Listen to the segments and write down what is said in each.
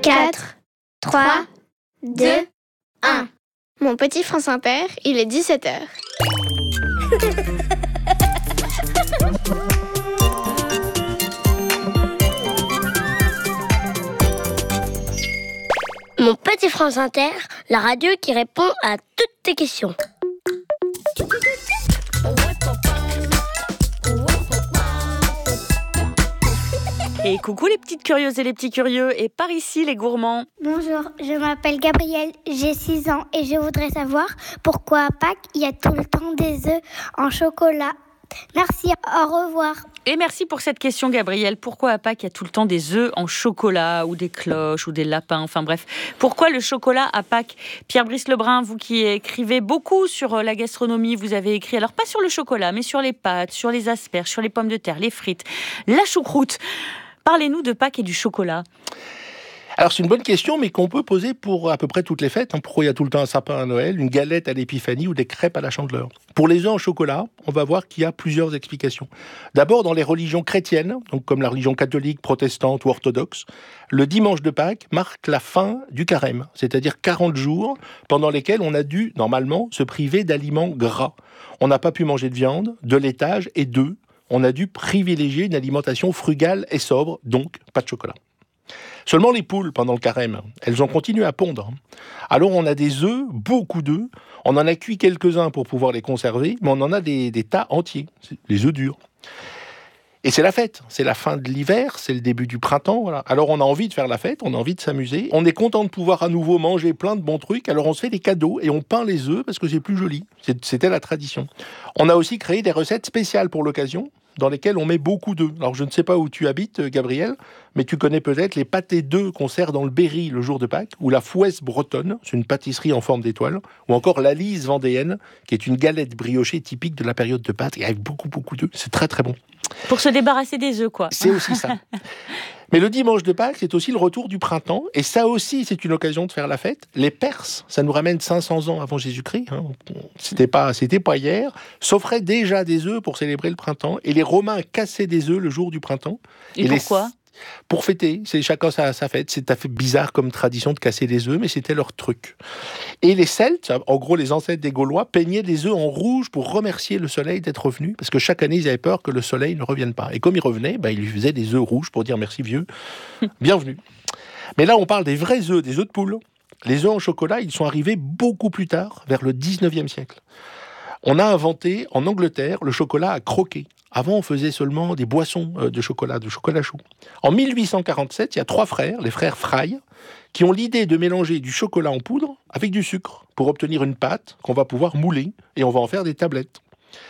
4, 3, 2, 1. Mon petit France Inter, il est 17h. Mon petit France Inter, la radio qui répond à toutes tes questions. Et coucou les petites curieuses et les petits curieux, et par ici les gourmands. Bonjour, je m'appelle Gabrielle, j'ai 6 ans et je voudrais savoir pourquoi à Pâques il y a tout le temps des œufs en chocolat. Merci, au revoir. Et merci pour cette question Gabrielle. Pourquoi à Pâques il y a tout le temps des œufs en chocolat ou des cloches ou des lapins, enfin bref. Pourquoi le chocolat à Pâques? Pierre-Brice Lebrun, vous qui écrivez beaucoup sur la gastronomie, vous avez écrit, alors pas sur le chocolat, mais sur les pâtes, sur les asperges, sur les pommes de terre, les frites, la choucroute. Parlez-nous de Pâques et du chocolat. Alors c'est une bonne question, mais qu'on peut poser pour à peu près toutes les fêtes. Pourquoi il y a tout le temps un sapin à Noël, une galette à l'épiphanie ou des crêpes à la Chandeleur? Pour les œufs en chocolat, on va voir qu'il y a plusieurs explications. D'abord, dans les religions chrétiennes, donc comme la religion catholique, protestante ou orthodoxe, le dimanche de Pâques marque la fin du carême, c'est-à-dire 40 jours pendant lesquels on a dû, normalement, se priver d'aliments gras. On n'a pas pu manger de viande, de laitage et d'œufs. On a dû privilégier une alimentation frugale et sobre, donc pas de chocolat. Seulement les poules, pendant le carême, elles ont continué à pondre. Alors on a des œufs, beaucoup d'œufs, on en a cuit quelques-uns pour pouvoir les conserver, mais on en a des tas entiers, les œufs durs. Et c'est la fête, c'est la fin de l'hiver, c'est le début du printemps, voilà. Alors on a envie de faire la fête, on a envie de s'amuser, on est content de pouvoir à nouveau manger plein de bons trucs, alors on se fait des cadeaux et on peint les œufs parce que c'est plus joli, c'était la tradition. On a aussi créé des recettes spéciales pour l'occasion, dans lesquelles on met beaucoup d'œufs. Alors je ne sais pas où tu habites, Gabriel, mais tu connais peut-être les pâtés d'œufs qu'on sert dans le Berry le jour de Pâques, ou la Fouesse bretonne, c'est une pâtisserie en forme d'étoile, ou encore la Lise vendéenne, qui est une galette briochée typique de la période de Pâques, et avec beaucoup d'œufs. C'est très très bon. Pour se débarrasser des œufs, quoi. C'est aussi ça. Mais le dimanche de Pâques, c'est aussi le retour du printemps, et ça aussi, c'est une occasion de faire la fête. Les Perses, ça nous ramène 500 ans avant Jésus-Christ, c'était pas hier, s'offraient déjà des œufs pour célébrer le printemps, et les Romains cassaient des œufs le jour du printemps. Et pourquoi ? Pour fêter, c'est chacun sa fête. C'est fait bizarre comme tradition de casser des œufs, mais c'était leur truc. Et les Celtes, en gros les ancêtres des Gaulois, peignaient des œufs en rouge pour remercier le soleil d'être revenu, parce que chaque année ils avaient peur que le soleil ne revienne pas. Et comme il revenait, ils lui faisaient des œufs rouges pour dire merci vieux, bienvenue. Mais là on parle des vrais œufs, des œufs de poule. Les œufs en chocolat, ils sont arrivés beaucoup plus tard, vers le 19e siècle. On a inventé en Angleterre le chocolat à croquer. Avant, on faisait seulement des boissons de chocolat chaud. En 1847, il y a 3 frères, les frères Fry, qui ont l'idée de mélanger du chocolat en poudre avec du sucre pour obtenir une pâte qu'on va pouvoir mouler et on va en faire des tablettes.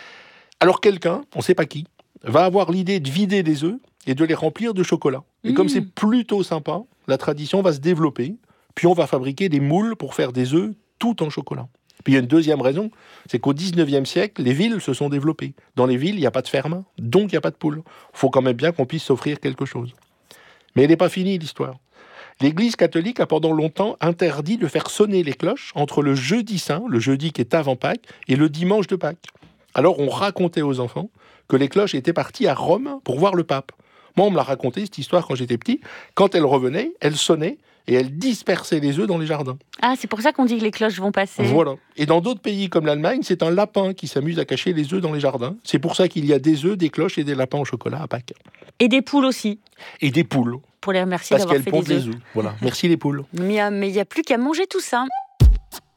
Alors quelqu'un, on ne sait pas qui, va avoir l'idée de vider des œufs et de les remplir de chocolat. Et comme c'est plutôt sympa, la tradition va se développer, puis on va fabriquer des moules pour faire des œufs tout en chocolat. Puis il y a une deuxième raison, c'est qu'au 19e siècle, les villes se sont développées. Dans les villes, il n'y a pas de ferme, donc il n'y a pas de poules. Il faut quand même bien qu'on puisse s'offrir quelque chose. Mais elle n'est pas finie, l'histoire. L'Église catholique a pendant longtemps interdit de faire sonner les cloches entre le jeudi saint, le jeudi qui est avant Pâques, et le dimanche de Pâques. Alors on racontait aux enfants que les cloches étaient parties à Rome pour voir le pape. Moi, on me l'a raconté, cette histoire, quand j'étais petit. Quand elles revenaient, elles sonnaient et elles dispersaient les œufs dans les jardins. Ah, c'est pour ça qu'on dit que les cloches vont passer. Voilà. Et dans d'autres pays comme l'Allemagne, c'est un lapin qui s'amuse à cacher les œufs dans les jardins. C'est pour ça qu'il y a des œufs, des cloches et des lapins au chocolat à Pâques. Et des poules aussi. Et des poules. Pour les remercier parce d'avoir qu'elles fait pondent des œufs. Voilà. Merci les poules. Mais il n'y a plus qu'à manger tout ça.